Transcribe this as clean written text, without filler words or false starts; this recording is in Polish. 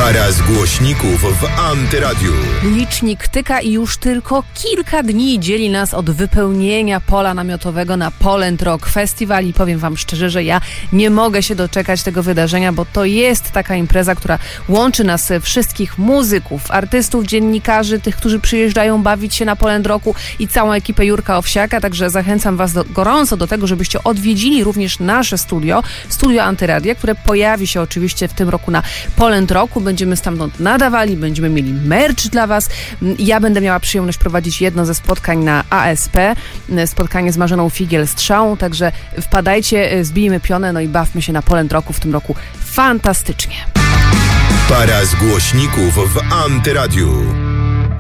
Para z głośników w Antyradiu. Licznik tyka i już tylko kilka dni dzieli nas od wypełnienia pola namiotowego na Poland Rock Festival i powiem wam szczerze, że ja nie mogę się doczekać tego wydarzenia, bo to jest taka impreza, która łączy nas wszystkich muzyków, artystów, dziennikarzy, tych, którzy przyjeżdżają bawić się na Poland Rocku i całą ekipę Jurka Owsiaka, także zachęcam was gorąco do tego, żebyście odwiedzili również nasze studio Antyradia, które pojawi się oczywiście w tym roku na Poland Rocku. Będziemy stamtąd nadawali, będziemy mieli merch dla was. Ja będę miała przyjemność prowadzić jedno ze spotkań na ASP, spotkanie z Marzeną Figiel-Strzałą, także wpadajcie, zbijmy pionę, no i bawmy się na Poland Rocku w tym roku fantastycznie. Para z głośników w Antyradiu.